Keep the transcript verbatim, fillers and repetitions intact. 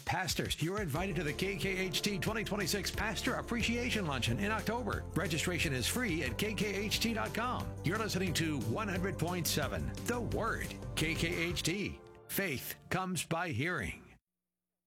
Pastors, you're invited to the K K H T twenty twenty-six Pastor Appreciation Luncheon in October. Registration is free at K K H T dot com. You're listening to one hundred point seven, The Word. K K H T. Faith comes by hearing.